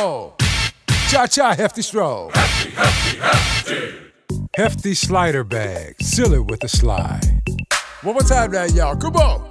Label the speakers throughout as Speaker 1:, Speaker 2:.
Speaker 1: roll. Cha-cha, hefty stroll.
Speaker 2: Hefty, hefty, hefty.
Speaker 1: Hefty slider bag, seal it with a slide. One more time now, y'all, come on.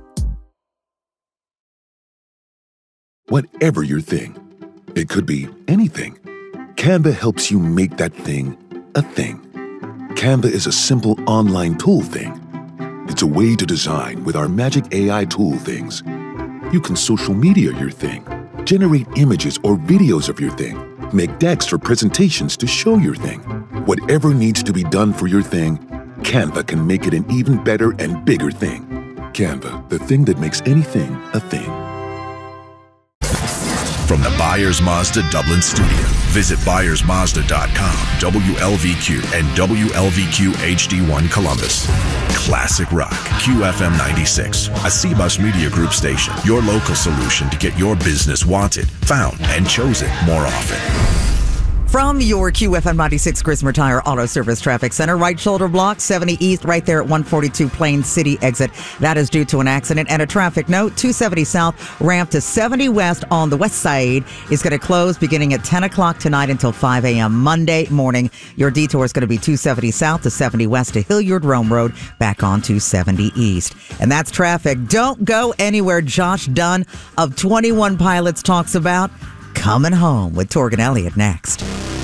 Speaker 3: Whatever your thing, it could be anything. Canva helps you make that thing a thing. Canva is a simple online tool thing. It's a way to design with our magic AI tool things. You can social media your thing, generate images or videos of your thing, make decks or presentations to show your thing. Whatever needs to be done for your thing, Canva can make it an even better and bigger thing. Canva, the thing that makes anything a thing.
Speaker 4: From the Byers Mazda Dublin studio, visit ByersMazda.com, WLVQ, and WLVQ HD1 Columbus. Classic Rock, QFM 96, a C-Bus Media Group station, your local solution to get your business wanted, found, and chosen more often.
Speaker 5: From your QFM 96 Grismer Tire Auto Service Traffic Center, right shoulder block, 70 East, right there at 142 Plain City exit. That is due to an accident. And a traffic note, 270 South, ramp to 70 West on the west side is going to close beginning at 10 o'clock tonight until 5 a.m. Monday morning. Your detour is going to be 270 South to 70 West to Hilliard Rome Road, back on 270 East. And that's traffic. Don't go anywhere. Josh Dunn of 21 Pilots talks about coming home with Torgan Elliott next.